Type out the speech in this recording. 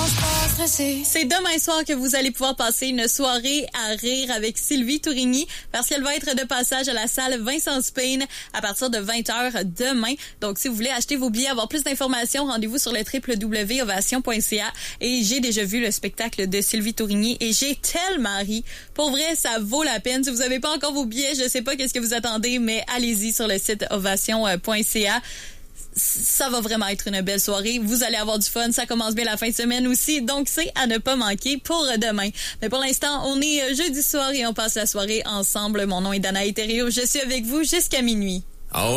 C'est demain soir que vous allez pouvoir passer une soirée à rire avec Sylvie Tourigny parce qu'elle va être de passage à la salle Vincent Spain à partir de 20h demain. Donc, si vous voulez acheter vos billets, avoir plus d'informations, rendez-vous sur le www.ovation.ca. Et j'ai déjà vu le spectacle de Sylvie Tourigny et j'ai tellement ri. Pour vrai, ça vaut la peine. Si vous n'avez pas encore vos billets, je sais pas qu'est-ce que vous attendez, mais allez-y sur le site ovation.ca. Ça va vraiment être une belle soirée. Vous allez avoir du fun. Ça commence bien la fin de semaine aussi. Donc, c'est à ne pas manquer pour demain. Mais pour l'instant, on est jeudi soir et on passe la soirée ensemble. Mon nom est Danae Thériault. Je suis avec vous jusqu'à minuit.